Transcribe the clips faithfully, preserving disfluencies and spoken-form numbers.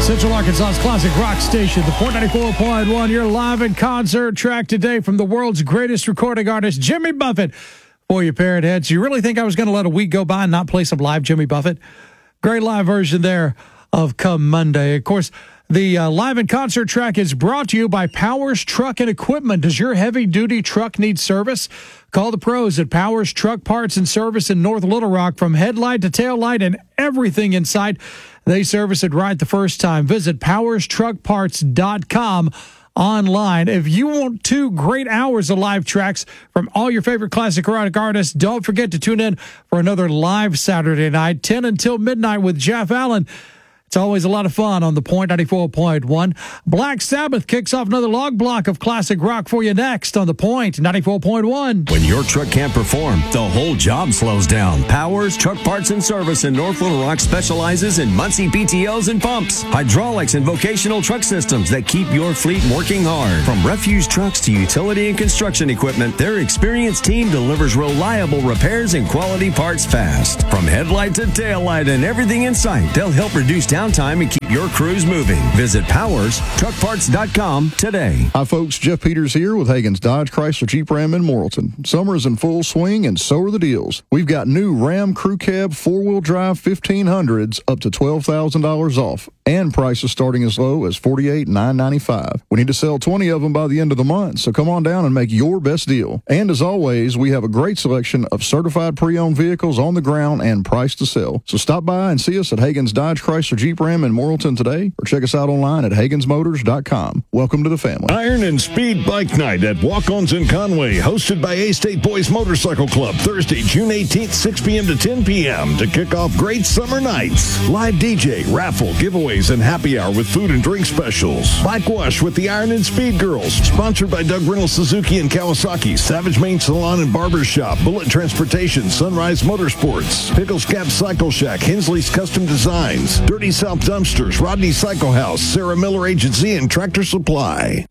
Central Arkansas's classic rock station, the Point ninety-four point one. You're live in concert track today from the world's greatest recording artist, Jimmy Buffett. For you parent heads, you really think I was going to let a week go by and not play some live Jimmy Buffett? Great live version there of Come Monday. Of course, the uh, live in concert track is brought to you by Powers Truck and Equipment. Does your heavy-duty truck need service? Call the pros at Powers Truck Parts and Service in North Little Rock. From headlight to tail light and everything inside, they service it right the first time. Visit powers truck parts dot com online. If you want two great hours of live tracks from all your favorite classic rock artists, don't forget to tune in for another live Saturday night, ten until midnight with Jeff Allen. It's always a lot of fun on the Point ninety-four point one. Black Sabbath kicks off another log block of classic rock for you next on the Point ninety-four point one. When your truck can't perform, the whole job slows down. Powers Truck Parts and Service in North Little Rock specializes in Muncie P T Os and pumps, hydraulics, and vocational truck systems that keep your fleet working hard. From refuse trucks to utility and construction equipment, their experienced team delivers reliable repairs and quality parts fast. From headlight to tail light and everything in sight, they'll help reduce downtime and keep your crews moving. Visit powers truck parts dot com today. Hi, folks. Jeff Peters here with Hagen's Dodge Chrysler Jeep Ram in Morrilton. Summer is in full swing, and so are the deals. We've got new Ram Crew Cab four-wheel drive fifteen hundreds up to twelve thousand dollars off, and prices starting as low as forty-eight thousand nine hundred ninety-five dollars. We need to sell twenty of them by the end of the month, so come on down and make your best deal. And as always, we have a great selection of certified pre-owned vehicles on the ground and priced to sell. So stop by and see us at Hagen's Dodge Chrysler Jeep Ram in Morrilton today, or check us out online at Hagens Motors dot com. Welcome to the family. Iron and Speed Bike Night at Walk-Ons in Conway, hosted by A-State Boys Motorcycle Club, Thursday, June eighteenth, six p.m. to ten p.m. to kick off great summer nights. Live D J, raffle, giveaways, and happy hour with food and drink specials. Bike wash with the Iron and Speed Girls, sponsored by Doug Reynolds Suzuki and Kawasaki, Savage Main Salon and Barber Shop, Bullet Transportation, Sunrise Motorsports, Pickles Cap Cycle Shack, Hensley's Custom Designs, Dirty South Dumpsters, Rodney Cycle House, Sarah Miller Agency, and Tractor Supply.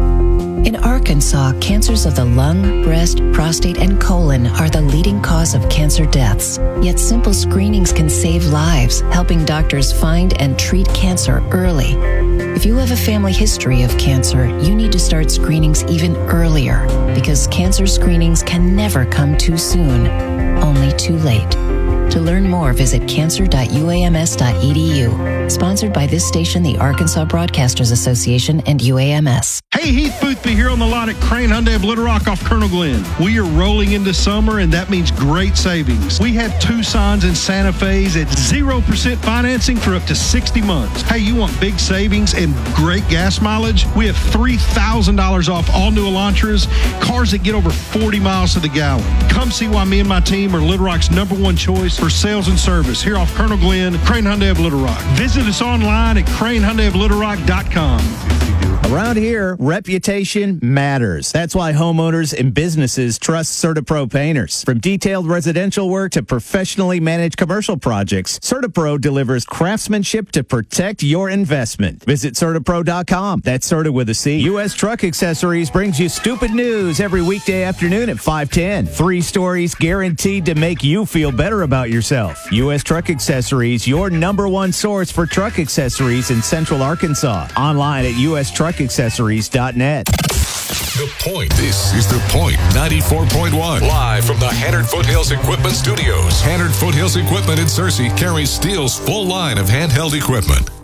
In Arkansas, cancers of the lung, breast, prostate, and colon are the leading cause of cancer deaths. Yet simple screenings can save lives, helping doctors find and treat cancer early. If you have a family history of cancer, you need to start screenings even earlier, because cancer screenings can never come too soon, only too late. To learn more, visit cancer dot u a m s dot e d u. Sponsored by this station, the Arkansas Broadcasters Association, and U A M S. Hey, Heath Boothby here on the lot at Crane Hyundai of Little Rock off Colonel Glenn. We are rolling into summer, and that means great savings. We have Tucsons and Santa Fe's at zero percent financing for up to sixty months. Hey, you want big savings and great gas mileage? We have three thousand dollars off all new Elantras, cars that get over forty miles to the gallon. Come see why me and my team are Little Rock's number one choice for sales and service here off Colonel Glenn, Crane Hyundai of Little Rock. Visit us online at crane hyundai of little rock dot com. Around here, reputation matters. That's why homeowners and businesses trust CertaPro painters. From detailed residential work to professionally managed commercial projects, CertaPro delivers craftsmanship to protect your investment. Visit Certa Pro dot com. That's Certa with a C. U S Truck Accessories brings you stupid news every weekday afternoon at five ten. Three stories guaranteed to make you feel better about yourself. U S Truck Accessories, your number one source for truck accessories in Central Arkansas. Online at u s truck accessories dot net. The Point. This is The Point ninety-four point one. Live from the Hannard Foothills Equipment Studios. Hannard Foothills Equipment in Searcy carries Steel's full line of handheld equipment.